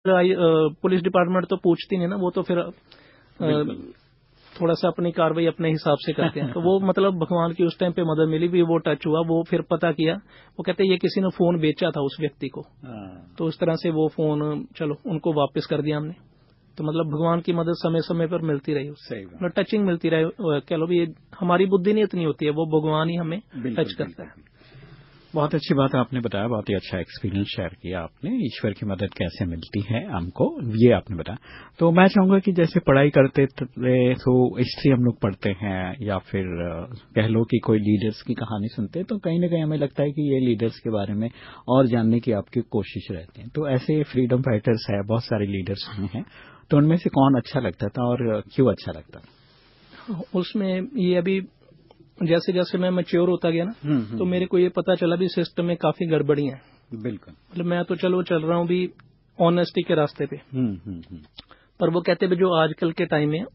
Police department तो पूछती नहीं ना, वो तो फिर थोड़ा सा अपनी कार्रवाई अपने हिसाब से करते हैं। तो वो मतलब भगवान की उस टाइम पे मदद मिली भी, वो टच हुआ, वो फिर पता किया, वो कहते ये किसी ने फोन बेचा था उस व्यक्ति को, तो उस तरह से वो फोन चलो उनको वापस कर दिया हमने। तो मतलब भगवान की मदद समय समय पर मिलती रही, उससे मतलब टचिंग मिलती रही। कह लो भी हमारी बुद्धि नहीं इतनी होती है, वो भगवान ही हमें टच करता है। बहुत अच्छी बात आपने बताया, बहुत ही अच्छा एक्सपीरियंस शेयर किया आपने, ईश्वर की मदद कैसे मिलती है हमको, ये आपने बताया। तो मैं चाहूंगा कि जैसे पढ़ाई करते थे तो हिस्ट्री हम लोग पढ़ते हैं या फिर कह लो कि कोई लीडर्स की कहानी सुनते हैं, तो कहीं ना कहीं हमें लगता है कि ये लीडर्स के बारे में और जानने की आपकी कोशिश रहती है। तो ऐसे फ्रीडम फाइटर्स है, बहुत सारे लीडर्स हैं, तो उनमें से कौन अच्छा लगता था और क्यों अच्छा लगता था? उसमें ये अभी जैसे जैसे मैं मैच्योर होता गया ना, तो मेरे को ये पता चला भी सिस्टम में काफी गड़बड़ी है। बिल्कुल। मतलब मैं तो चलो चल रहा हूँ भी ऑनेस्टी के रास्ते पे, पर वो कहते भी जो आजकल के टाइम में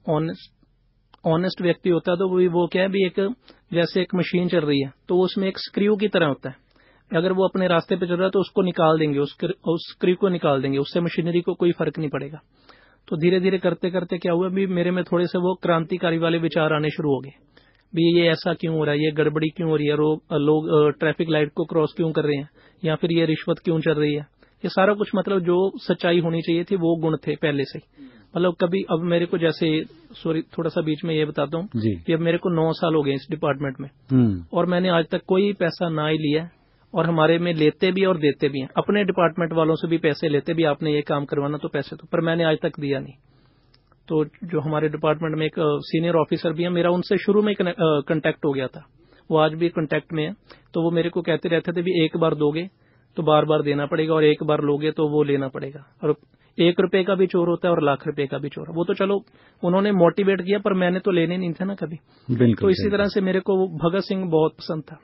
ऑनेस्ट व्यक्ति होता है, तो वो क्या है भी एक जैसे एक मशीन चल रही है, तो उसमें एक स्क्रू की तरह होता है। अगर वो अपने रास्ते पे चल रहा है तो उसको निकाल देंगे, उस स्क्रू को निकाल देंगे, उससे मशीनरी को कोई फर्क नहीं पड़ेगा। तो धीरे धीरे करते करते क्या हुआ भी मेरे में थोड़े से वो क्रांतिकारी वाले विचार आने शुरू हो गए भी ये ऐसा क्यों हो रहा है, ये गड़बड़ी क्यों हो रही है, लोग ट्रैफिक लाइट को क्रॉस क्यों कर रहे हैं, या फिर ये रिश्वत क्यों चल रही है। ये सारा कुछ मतलब जो सच्चाई होनी चाहिए थी वो गुण थे पहले से ही। मतलब कभी अब मेरे को जैसे सॉरी थोड़ा सा बीच में ये बताता हूँ कि अब मेरे को 9 साल हो गए इस डिपार्टमेंट में, और मैंने आज तक कोई पैसा ना ही लिया, और हमारे में लेते भी और देते भी हैं, अपने डिपार्टमेंट वालों से भी पैसे लेते भी, आपने ये काम करवाना तो पैसे तो, पर मैंने आज तक दिया नहीं। तो जो हमारे डिपार्टमेंट में एक सीनियर ऑफिसर भी है, मेरा उनसे शुरू में कांटेक्ट हो गया था, वो आज भी कांटेक्ट में है। तो वो मेरे को कहते रहते थे भी एक बार दोगे तो बार बार देना पड़ेगा, और एक बार लोगे तो वो लेना पड़ेगा, और 1 रुपए का भी चोर होता है और लाख रुपए का भी चोर। वो तो चलो उन्होंने मोटिवेट किया, पर मैंने तो लेने नहीं थे ना कभी। तो इसी तरह से मेरे को भगत सिंह बहुत पसंद था।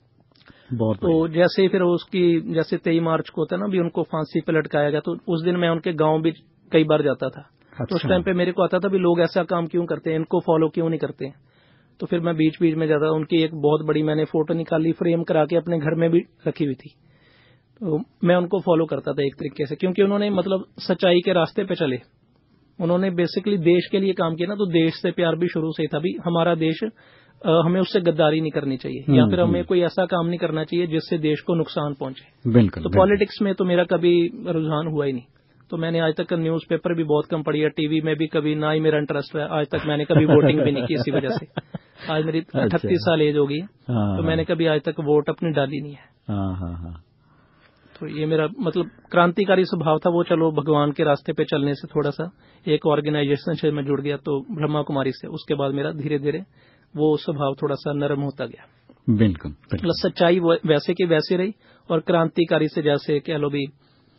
तो जैसे फिर उसकी जैसे 23 मार्च को होता है ना भी उनको फांसी पे लटकाया गया, तो उस दिन मैं उनके गांव भी कई बार जाता था। तो उस टाइम पे मेरे को आता था भी लोग ऐसा काम क्यों करते हैं, इनको फॉलो क्यों नहीं करते हैं। तो फिर मैं बीच बीच में जाता, उनकी एक बहुत बड़ी मैंने फोटो निकाली, फ्रेम करा के अपने घर में भी रखी हुई थी। तो मैं उनको फॉलो करता था एक तरीके से, क्योंकि उन्होंने मतलब सच्चाई के रास्ते पे चले, उन्होंने बेसिकली देश के लिए काम किया ना। तो देश से प्यार भी शुरू से ही था भी, हमारा देश हमें उससे गद्दारी नहीं करनी चाहिए, या फिर हमें कोई ऐसा काम नहीं करना चाहिए जिससे देश को नुकसान पहुंचे। बिल्कुल। तो पॉलिटिक्स में तो मेरा कभी रुझान हुआ ही नहीं। तो मैंने आज तक न्यूज़पेपर भी बहुत कम पढ़ी है, टीवी में भी कभी ना ही मेरा इंटरेस्ट है। आज तक मैंने कभी वोटिंग भी नहीं की इसी वजह से। आज मेरी 38 साल एज हो गई, तो मैंने कभी आज तक वोट अपनी डाली नहीं है। तो ये मेरा मतलब क्रांतिकारी स्वभाव था वो, चलो भगवान के रास्ते पे चलने से थोड़ा सा एक ऑर्गेनाइजेशन से मैं जुड़ गया, तो ब्रह्मा कुमारी से, उसके बाद मेरा धीरे धीरे वो स्वभाव थोड़ा सा नरम होता गया। बिल्कुल। मतलब सच्चाई वैसे की वैसे रही, और क्रांतिकारी से जैसे कह लो भी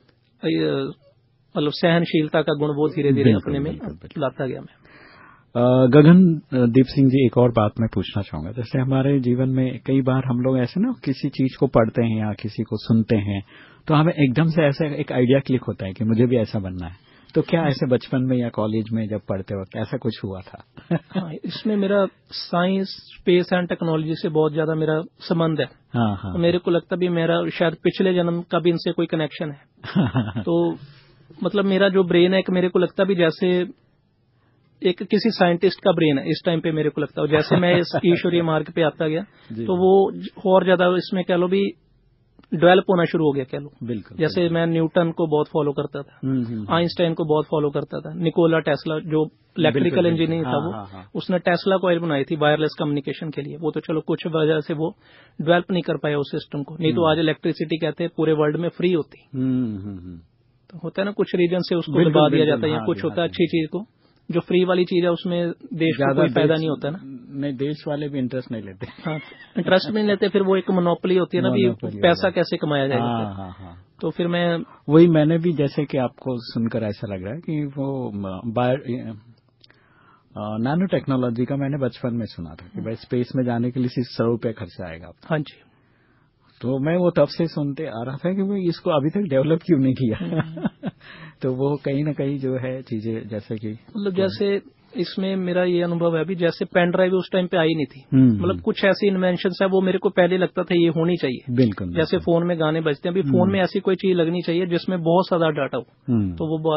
मतलब सहनशीलता का गुण वो धीरे धीरे अपने में लाता गया मैं। गगनदीप सिंह जी, एक और बात मैं पूछना चाहूंगा। जैसे हमारे जीवन में कई बार हम लोग ऐसे ना किसी चीज को पढ़ते हैं या किसी को सुनते हैं, तो हमें एकदम से ऐसा एक आइडिया क्लिक होता है कि मुझे भी ऐसा बनना है। तो क्या ऐसे बचपन में या कॉलेज में जब पढ़ते वक्त ऐसा कुछ हुआ था? हाँ, इसमें मेरा साइंस, स्पेस एंड टेक्नोलॉजी से बहुत ज्यादा मेरा संबंध है। तो मेरे को लगता भी मेरा शायद पिछले जन्म का भी इनसे कोई कनेक्शन है। तो मतलब मेरा जो ब्रेन है, मेरे को लगता भी जैसे एक किसी साइंटिस्ट का ब्रेन है इस टाइम पे मेरे को लगता है। जैसे मैं इस ईश्वरीय मार्ग पे आता गया, तो वो और ज्यादा इसमें कह लो भी डेवलप होना शुरू हो गया, कह लो। बिल्कुल। जैसे मैं न्यूटन को बहुत फॉलो करता था, आइंस्टाइन को बहुत फॉलो करता था, निकोला टेस्ला जो इलेक्ट्रिकल इंजीनियर था, वो उसने टेस्ला कॉइल बनाई थी वायरलेस कम्युनिकेशन के लिए। वो तो चलो कुछ वजह से वो डेवलप नहीं कर पाया उस सिस्टम को, नहीं तो आज इलेक्ट्रिसिटी कहते हैं पूरे वर्ल्ड में फ्री होती। तो होता है ना कुछ रीजन से उसको दबा दिया जाता है, या कुछ होता है अच्छी चीज को, जो फ्री वाली चीज है उसमें देश को कोई फायदा नहीं होता ना। नहीं, देश वाले भी इंटरेस्ट नहीं लेते। हाँ, इंटरेस्ट भी नहीं लेते, फिर वो एक मोनोपोली होती है ना भी पैसा कैसे कमाया जाएगा। तो फिर मैंने भी जैसे कि आपको सुनकर ऐसा लग रहा है कि वो नैनो टेक्नोलॉजी का मैंने बचपन में सुना था कि भाई स्पेस में जाने के लिए सिर्फ 100 रुपये खर्चा आएगा। हाँ जी। तो मैं वो तब से सुनते आ रहा था कि भाई इसको अभी तक डेवलप क्यों नहीं किया। तो वो कहीं ना कहीं जो है चीजें जैसे कि मतलब जैसे इसमें मेरा ये अनुभव है अभी, जैसे पेन ड्राइव उस टाइम पे आई नहीं थी। मतलब कुछ ऐसी इन्वेंशन है वो मेरे को पहले लगता था ये होनी चाहिए। बिल्कुल। जैसे फोन में गाने बजते हैं, अभी फोन में ऐसी कोई चीज लगनी चाहिए जिसमें बहुत ज्यादा डाटा हो, तो वो